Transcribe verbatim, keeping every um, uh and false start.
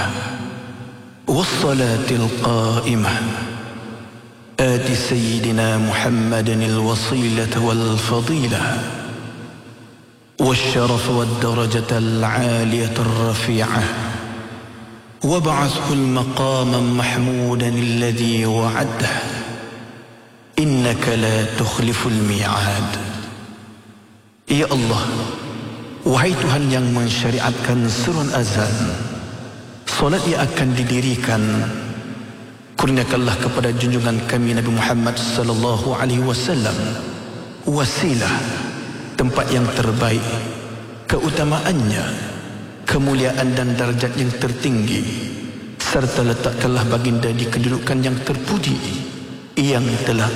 والصلاة القائمة آت سيدنا محمد الوصيلة والفضيلة والشرف والدرجة العالية الرفيعة وابعثه المقاما محمودا الذي وعده إنك لا تخلف الميعاد. Ya Allah, wahai Tuhan yang mensyariatkan seruan azan, solat yang akan didirikan, kurniakanlah kepada junjungan kami Nabi Muhammad sallallahu alaihi wasallam wasilah, tempat yang terbaik, keutamaannya, kemuliaan dan darjat yang tertinggi, serta letakkanlah baginda di kedudukan yang terpuji yang telah